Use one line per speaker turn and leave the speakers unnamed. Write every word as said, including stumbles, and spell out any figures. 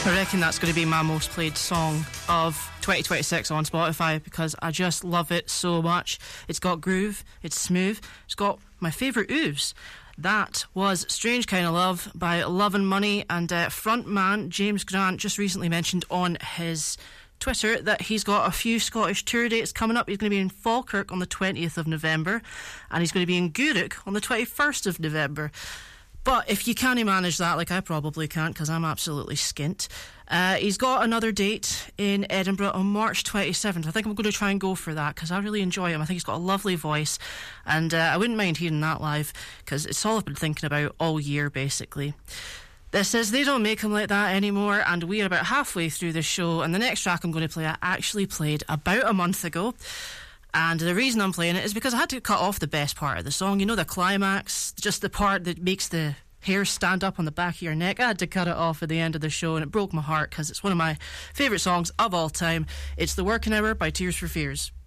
I reckon that's going to be my most played song of twenty twenty-six on Spotify because I just love it so much. It's got groove, it's smooth, it's got my favourite oohs. That was Strange Kind of Love by Love and Money, and uh, frontman James Grant just recently mentioned on his Twitter that he's got a few Scottish tour dates coming up. He's going to be in Falkirk on the twentieth of November, and he's going to be in Gourock on the twenty-first of November. But if you can't manage that, like I probably can't because I'm absolutely skint, uh, he's got another date in Edinburgh on March twenty-seventh. I think I'm going to try and go for that because I really enjoy him. I think he's got a lovely voice, and uh, I wouldn't mind hearing that live because it's all I've been thinking about all year, basically. This is They Don't Make 'Em Like That Anymore, and we are about halfway through the show, and the next track I'm going to play I actually played about a month ago. And the reason I'm playing it is because I had to cut off the best part of the song. You know, the climax, just the part that makes the hair stand up on the back of your neck. I had to cut it off at the end of the show, and it broke my heart because it's one of my favourite songs of all time. It's The Working Hour by Tears for Fears.